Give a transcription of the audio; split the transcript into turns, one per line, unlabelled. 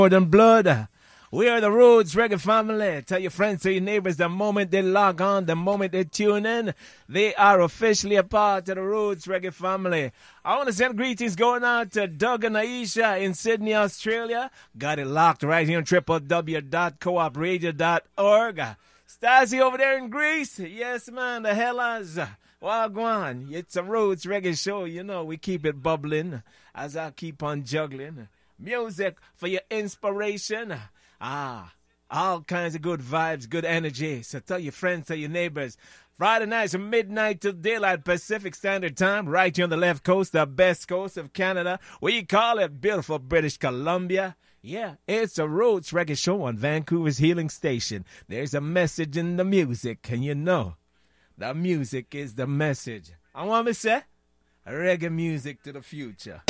more than blood. We are the Roots Reggae family. Tell your friends, tell your neighbors the moment they log on, the moment they tune in, they are officially a part of the Roots Reggae family. I want to send greetings going out to Doug and Aisha in Sydney, Australia. Got it locked right here on www.coopradio.org. Stasi over there in Greece. Yes, man, the Hellas. Wagwan. It's a Roots Reggae show. You know, we keep it bubbling as I keep on juggling. Music for your inspiration. All kinds of good vibes, good energy. So tell your friends, tell your neighbors. Friday nights from midnight till daylight Pacific Standard Time, right here on the left coast, the best coast of Canada. We call it beautiful British Columbia. Yeah, it's a Roots Reggae show on Vancouver's Healing Station. There's a message in the music, and you know, the music is the message. I want to say, reggae music to the future.